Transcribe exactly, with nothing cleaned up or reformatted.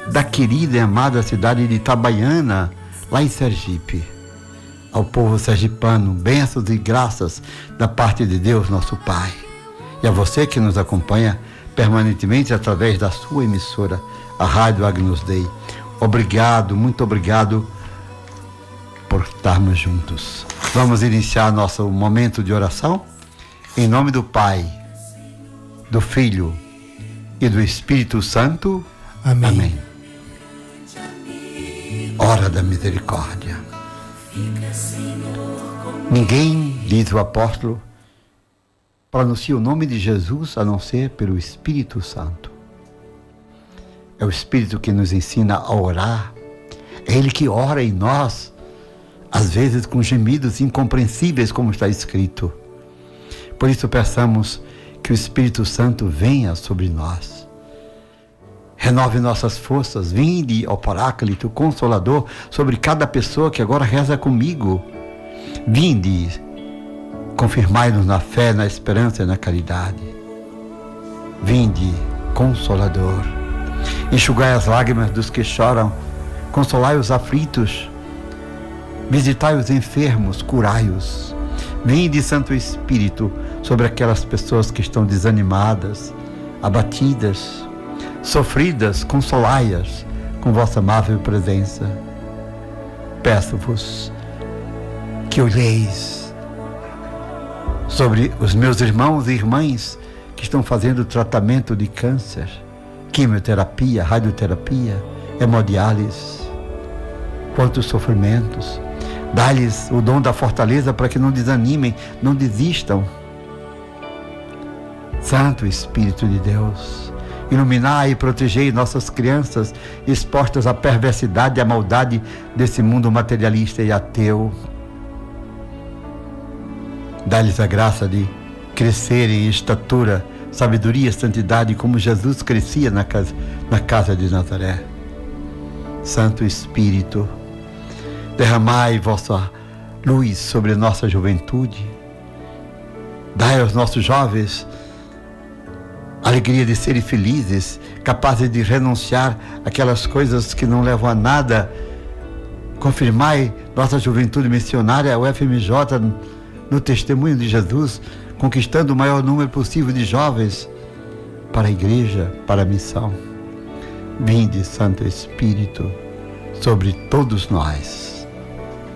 da querida e amada cidade de Itabaiana, lá em Sergipe. Ao povo sergipano, bênçãos e graças da parte de Deus, nosso Pai. E a você que nos acompanha permanentemente através da sua emissora, a Rádio Agnus Dei. Obrigado, muito obrigado por estarmos juntos. Vamos iniciar nosso momento de oração? Em nome do Pai, do Filho e do Espírito Santo. Amém. Amém. Hora da misericórdia. Ninguém, diz o apóstolo, pronuncia o nome de Jesus a não ser pelo Espírito Santo. É o Espírito que nos ensina a orar. É Ele que ora em nós, às vezes com gemidos incompreensíveis, como está escrito. Por isso peçamos que o Espírito Santo venha sobre nós. Renove nossas forças. Vinde, ó Paráclito, Consolador, sobre cada pessoa que agora reza comigo. Vinde, confirmai-nos na fé, na esperança e na caridade. Vinde, Consolador. Enxugai as lágrimas dos que choram. Consolai os aflitos. Visitai os enfermos, curai-os. Vinde, Santo Espírito, sobre aquelas pessoas que estão desanimadas, abatidas, sofridas, consolai-as com vossa amável presença. Peço-vos que olheis sobre os meus irmãos e irmãs que estão fazendo tratamento de câncer, quimioterapia, radioterapia, hemodiálise. Quantos sofrimentos. Dá-lhes o dom da fortaleza para que não desanimem, não desistam. Santo Espírito de Deus, iluminai e protegei nossas crianças expostas à perversidade e à maldade desse mundo materialista e ateu. Dá-lhes a graça de crescerem em estatura, sabedoria e santidade, como Jesus crescia na casa, na casa de Nazaré. Santo Espírito, derramai vossa luz sobre a nossa juventude. Dai aos nossos jovens a alegria de serem felizes, capazes de renunciar aquelas coisas que não levam a nada. Confirmai nossa juventude missionária, o F M J, no testemunho de Jesus, conquistando o maior número possível de jovens para a igreja, para a missão. Vinde, Santo Espírito, sobre todos nós.